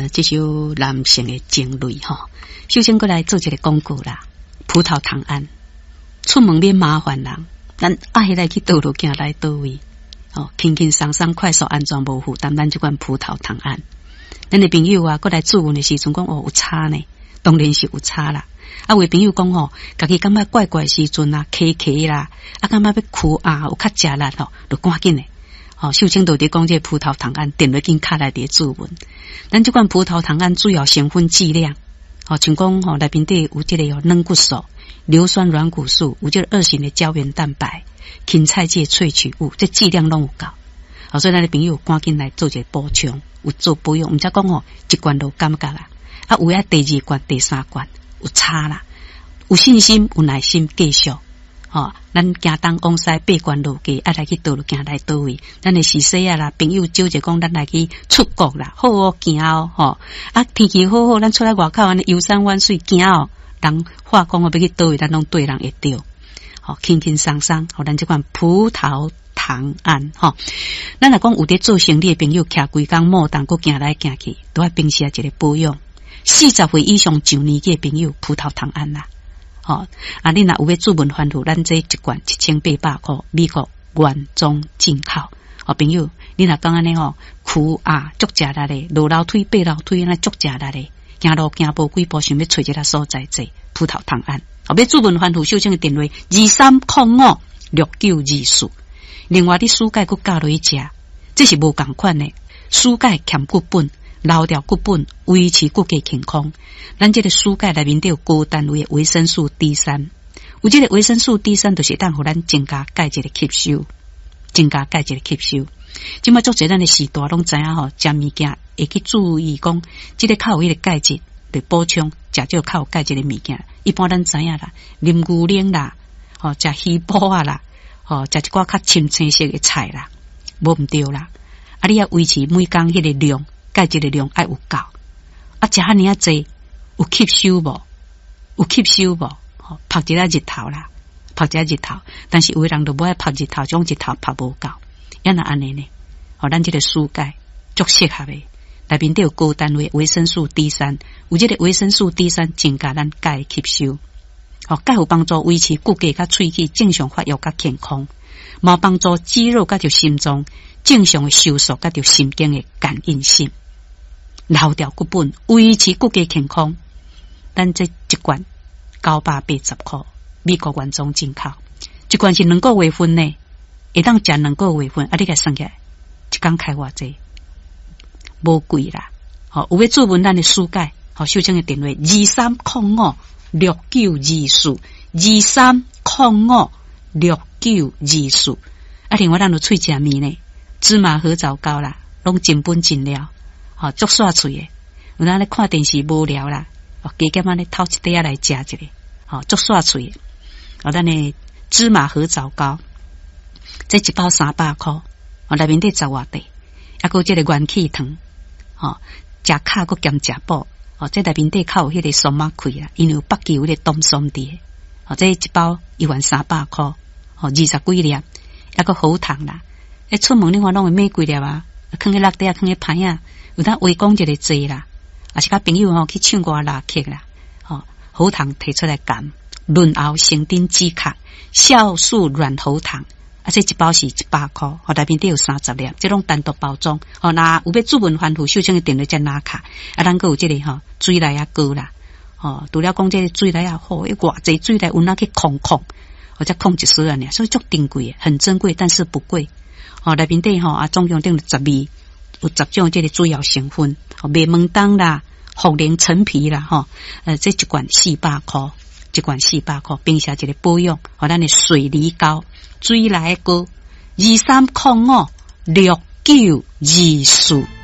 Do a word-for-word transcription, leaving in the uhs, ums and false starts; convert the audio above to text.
这首男性的情泪哈，首先过来做一个广告啦。葡萄糖胺，出门免麻烦人，咱爱来去倒路行来倒位，哦，轻轻松松、快速、安全、无负担，咱这款葡萄糖胺。咱的朋友啊，过来咨询的时阵讲哦有差呢，当然是有差啦。啊，有朋友讲吼，家己感觉怪怪时阵啊，咳咳啦，啊，感觉要哭啊，有较食力吼，就赶紧的。哦，秀清都伫讲这葡萄糖胺，点落紧卡来伫注文。咱这款葡萄糖胺主要成分剂量，哦，像讲吼内面底有这个有软骨素、硫酸软骨素，有这个二型的胶原蛋白、芹菜芥萃取物，这剂量拢有够。哦，所以咱的朋友赶紧来做一个补充，有做补用，毋则讲吼一罐都感觉啦，啊，有啊第二罐、第三罐有差啦，有信心、有耐心继续。哦，咱行东往西八关路街，爱来去倒路行来倒位。咱的是说啊啦，朋友招就讲咱来去出国啦，好好行哦，吼、哦、啊天气好好，咱出来外口安尼游山玩水行哦，人话讲我要去倒位，咱拢对人会着，吼、哦、轻轻松松，吼、哦、咱这款葡萄糖胺，吼、哦，咱来讲有伫做生意的朋友，徛规工莫当佫行来行去，都要平时一个保养。四十岁以上上年纪的朋友，葡萄糖胺啦。哦，啊，你若有要注文番薯，咱这一罐一千八百块，美国原装进口。哦，朋友，你若讲安尼吼，苦啊，足食力咧，落楼梯、爬楼梯，安尼足食力咧，行路行步几步，想要找一个所在坐葡萄糖胺。哦，要注文番薯，秀清的电话二三空五六九二四。另外，你蔬钙佮加落去食，这是无共款的，蔬钙欠骨本。留掉骨本，维持骨骼健康。咱这个蔬钙内面都有高单位的维生素 D 三，有这个维生素 D 三就是当互咱增加钙质的吸收，增加钙质的吸收。即摆做侪咱的时代拢知影吼，食物件会去注意讲，这个较有迄个钙质来补充，食少较有钙质的物件。一般咱知影啦，啉牛奶啦，吼食鱼脯啊啦，吼食一寡较深青色的菜啦，无毋对啦。啊，你要维持每工迄个量。钙质的量爱有够，啊，食遐尼啊济，有吸收无？有吸收无？吼，晒一下日头啦，晒一下日头，但是有的人就无爱晒日头，种日头晒无够，也那安尼呢？吼，咱这个蔬钙足适合的，内面都有高单位维生素 D 三，有这个维生素 D 三增加咱钙吸收，吼，钙有帮助维持骨骼甲喙齿正常发育甲健康，嘛帮助肌肉甲条心脏正常的收缩甲条神经的感应性。留掉骨本，维持骨骼健康。咱这一罐九百八十块，美国原装进口，一罐是两个月份呢，会当食两个月份，啊，你甲算起来，一工开偌济，无贵啦。好，有要注文咱的蔬钙，好，秀清的电话二三零五六九二四，二三零五六九二四。啊，另外咱有喙食面呢，芝麻合枣糕啦，拢真本真料。哦，足煞脆诶！有咱咧看电视无聊啦，哦，加减安尼偷一块仔来食一个，哦，足煞脆诶！哦，咱诶芝麻合枣糕，这一包三百块，哦，内面得十外块，还有这个元气糖，哦，食卡佮兼食补，哦，这内面得靠有迄个松马开啦，因为有北极有咧冬松伫，哦，这一包一万三百块，哦，二十几粒，还有好糖啦，一出门你看拢会买几粒啊？放喺落地啊，放喺牌啊。有当围讲一个字啦，啊是甲朋友吼去唱歌拉客啦，吼喉糖提出来减，润喉生津止咳，酵素软喉糖，啊这一包是一百块，吼内面都有三十粒，这种单独包装，吼那有要注文番薯秀清的电话再拿卡，啊咱个有这个吼水来啊高啦，吼除了讲这个水来啊好，一偌济水来有哪去控控，或者控一丝啊呢，所以足珍贵，很珍贵，但是不贵，吼内面底吼啊总共定十味。有十种这个主要成分，麦门冬啦、茯苓、陈皮啦，吼，呃，这一罐四百块，一罐四百块，并且一个保养，和咱的水梨膏、水来膏，二三零五六九二四。